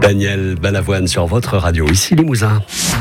Daniel Balavoine sur votre radio, ici Limousin.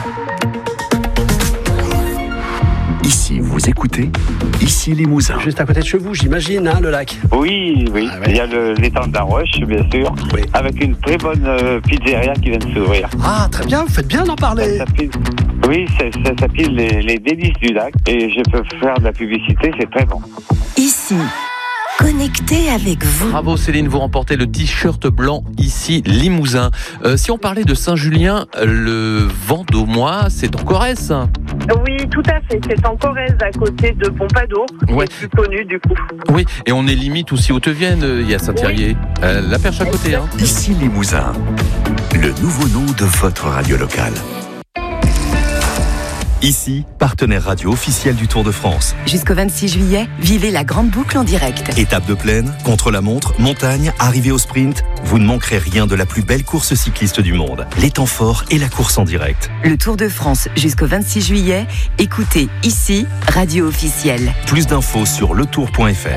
Ici, vous écoutez, ici Limousin. Juste à côté de chez vous, j'imagine, hein, le lac. Oui. Ah, ouais. Il y a l'étang de la Roche, bien sûr, Oui. avec une très bonne pizzeria qui vient de s'ouvrir. Ah, très bien, vous faites bien d'en parler. Ça s'appelle les délices du lac et je peux faire de la publicité, c'est très bon. Ici, connecté avec vous. Bravo Céline, vous remportez le t-shirt blanc ici Limousin. Si on parlait de Saint-Julien, le Vendômois, c'est en Corrèze. Oui, tout à fait. C'est en Corrèze, à côté de Pompadour, qui Ouais. est plus connu du coup. Oui, et on est limite aussi Haute-Vienne, il y a Saint-Thierry. La Perche à côté, hein. Ici Limousin, le nouveau nom de votre radio locale. Ici, partenaire radio officiel du Tour de France. Jusqu'au 26 juillet, vivez la grande boucle en direct. Étape de plaine, contre-la-montre, montagne, arrivée au sprint, vous ne manquerez rien de la plus belle course cycliste du monde. Les temps forts et la course en direct. Le Tour de France jusqu'au 26 juillet, écoutez ici, radio officielle. Plus d'infos sur letour.fr.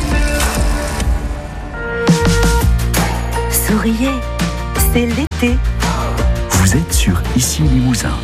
Souriez, c'est l'été. Vous êtes sur Ici Limousin.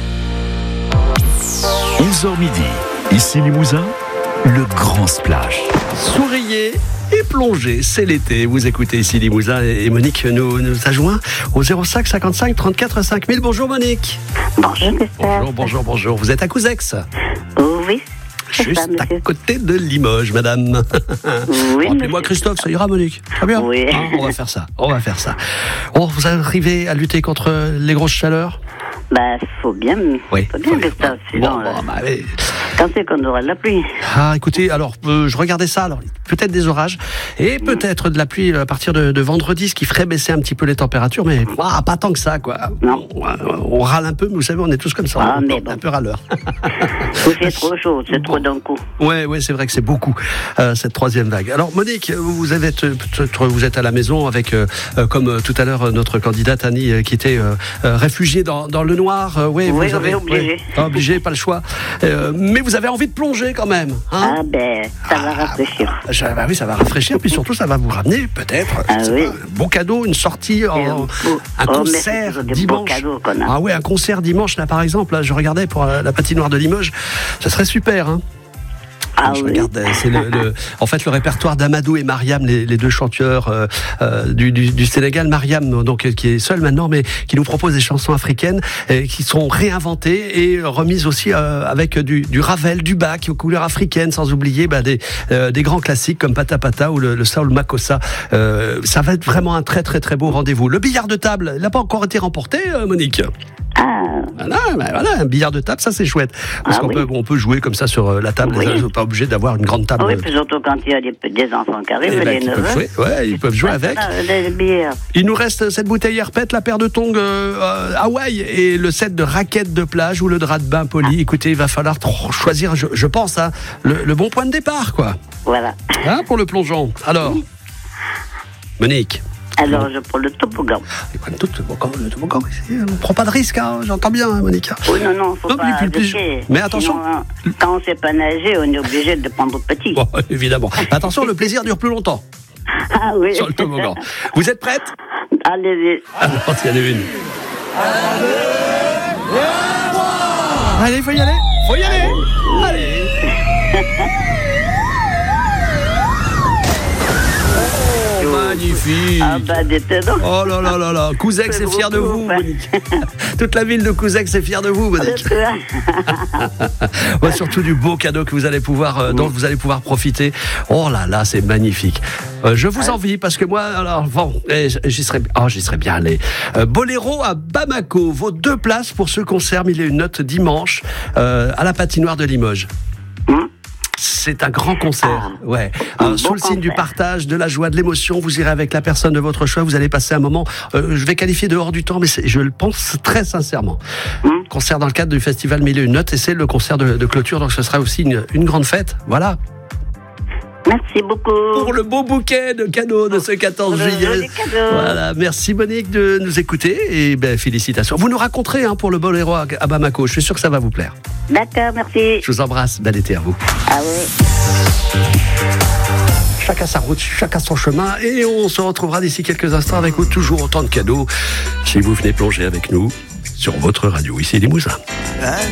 11h midi. Ici Limousin, le grand splash. Souriez et plongez, c'est l'été. Vous écoutez ici Limousin et Monique nous a joint au 05 55 34 5000. Bonjour Monique. Bonjour, Christophe. Bonjour. Vous êtes à Couzex, Oui. juste ça, à monsieur. côté de Limoges, madame. Oui, Rappelez-moi monsieur. Christophe, ça ira Monique. Très bien. Oui. Hein, on va faire ça. Oh, vous arrivez à lutter contre les grosses chaleurs? Faut bien, Christophe. Sinon, Oui. quand c'est qu'on aura de la pluie? Ah, écoutez, alors, je regardais ça, alors, peut-être des orages, et peut-être de la pluie à partir de vendredi, ce qui ferait baisser un petit peu les températures, mais pas tant que ça, quoi. Non. On râle un peu, mais vous savez, on est tous comme ça, Ah, on mais est bon. un peu râleurs. Il fait trop chaud, c'est trop d'un coup. Ouais, c'est vrai que c'est beaucoup, cette troisième vague. Alors, Monique, vous êtes à la maison avec, comme tout à l'heure, notre candidate Annie, qui était réfugiée dans le noir. Oui, vous avez, obligé. Obligé, pas le choix. Mais vous avez envie de plonger quand même, hein? Ça va rafraîchir. Oui, ça va rafraîchir, puis surtout ça va vous ramener peut-être un beau cadeau, une sortie, un concert merci, des dimanche. beaux cadeaux qu'on a. Ah ouais, un concert dimanche là par exemple. Là, je regardais pour la patinoire de Limoges, ça serait super, hein. Je regarde, c'est en fait le répertoire d'Amadou et Mariam, les deux chanteurs du Sénégal. Mariam, donc qui est seule maintenant, mais qui nous propose des chansons africaines qui sont réinventées et remises aussi avec du Ravel, du Bach aux couleurs africaines, sans oublier des grands classiques comme Pata Pata ou le Saoul Makossa. Ça va être vraiment un très très très beau rendez-vous. Le billard de table, il n'a pas encore été remporté, Monique? Voilà, un billard de table, ça c'est chouette. Parce qu'on peut jouer comme ça sur la table, on n'est pas obligé d'avoir une grande table. Oui, puis surtout quand il y a des enfants qui arrivent, les neveux. Ils peuvent jouer avec. Il nous reste cette bouteille Herpète, la paire de tongs Hawaï et le set de raquettes de plage ou le drap de bain poli. Écoutez, il va falloir choisir, je pense, hein, le bon point de départ, quoi. Voilà. Hein, pour le plongeon. Alors, Monique. Alors, je prends le toboggan. Le toboggan, on prend pas de risque, hein, j'entends bien, hein, Monique. Oui, non, faut pas risquer. Mais attention. Sinon, quand on sait pas nager, on est obligé de prendre petit. Bon, évidemment. Attention, le plaisir dure plus longtemps. Ah oui. Sur le toboggan. Vous êtes prête? Allez-y. Alors, il y en a une. Allez, faut y aller. Allez. Magnifique. Détonnant. Oh là. Couzex est fier de vous, Monique. Toute la ville de Couzex est fière de vous, Monique. Surtout du beau cadeau que vous allez pouvoir, dont vous allez pouvoir profiter. Oh là, c'est magnifique. Je vous envie parce que moi, alors j'y serais bien allé. Boléro à Bamako, vos 2 places pour ce concert. Il y a une note dimanche à la patinoire de Limoges. C'est un grand concert, sous le signe du partage, de la joie, de l'émotion. Vous irez avec la personne de votre choix. Vous allez passer un moment, je vais qualifier de hors du temps, mais je le pense très sincèrement. Concert dans le cadre du festival 1001 notes, et c'est le concert de clôture, donc ce sera aussi une grande fête. Voilà. Merci beaucoup. Pour le beau bouquet de cadeaux de ce 14 juillet. Voilà, merci Monique de nous écouter et félicitations. Vous nous raconterez pour le Boléro à Bamako. Je suis sûr que ça va vous plaire. D'accord, merci. Je vous embrasse. Bel été à vous. Ah oui. chacun sa route, chacun son chemin. Et on se retrouvera d'ici quelques instants avec vous, toujours autant de cadeaux. Si vous venez plonger avec nous sur votre radio, ici Limousin.